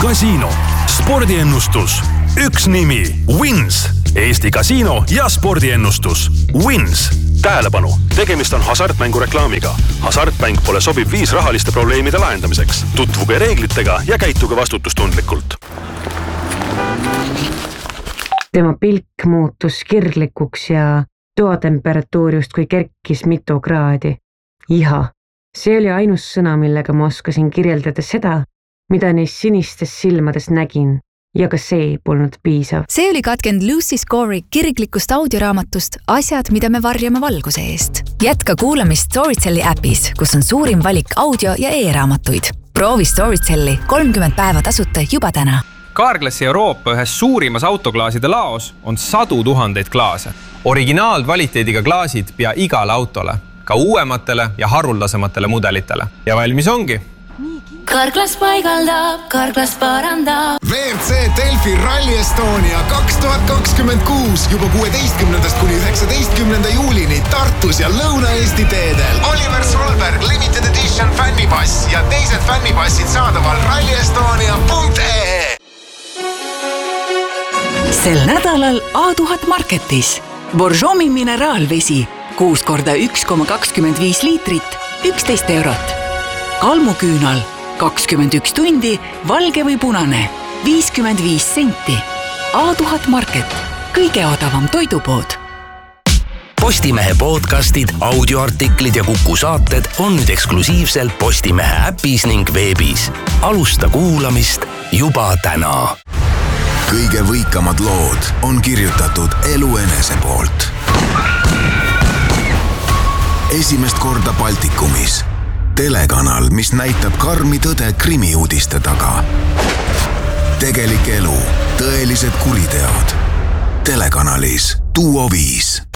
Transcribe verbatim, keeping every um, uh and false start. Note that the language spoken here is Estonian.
Kasiino. Spordiennustus. Üks nimi. Wins. Eesti Kasiino ja spordiennustus. Wins. Tähelepanu. Tegemist on hasartmängu reklaamiga. Hasartmäng pole sobiv viis rahaliste probleemide lahendamiseks. Tutvuge reeglitega ja käituge vastutustundlikult. Tema pilk muutus kirglikuks ja toatemperatuurist kui kerkis mitu kraadi. Iha. See oli ainus sõna, millega ma oskasin kirjeldada seda, mida neist sinistes silmades nägin. Ja ka see polnud piisav. See oli katkend Lucy Score'i kirglikust audioraamatust Asjad, mida me varjame valguse eest. Jätka kuulamist Storytelli äpis, kus on suurim valik audio- ja e-raamatuid. Proovi Storytelli kolmkümmend päeva tasuta juba täna. Carglassi Euroopa ühes suurimas autoklaaside laos on sadu tuhandeid klaase. Originaalkvaliteediga klaasid pea igale autole, ka uuematele ja haruldasematele mudelitele. Ja valmis ongi. Carglass paigaldab, Carglass parandab. V R C Delfi Rally Estonia kaks tuhat kakskümmend kuus juba kuueteistkümnendast kuni üheksateistkümnenda juulini Tartus ja Lõuna-Eesti teedel. Oliver Solberg Limited Edition fännipass ja teised fännipassid saadaval rally estonia punkt ee. Sel nädalal A tuhat Marketis. Borjomi mineraalvesi kuus korda üks koma kakskümmend viis liitrit, üksteist eurot. Kalmuküünal kakskümmend üks tundi, valge või punane, viiskümmend viis senti. A tuhat Market, kõige odavam toidupood. Postimehe podcastid, audioartiklid ja Kuku saated on nüüd eksklusiivselt Postimehe äpis ning veebis. Alusta kuulamist juba täna. Kõige võikamad lood on kirjutatud Elu Enese poolt. Esimest korda Baltikumis. Telekanal, mis näitab karmi tõde krimiuudiste taga. Tegelik elu, tõelised kuriteod. Telekanalis Duo viis.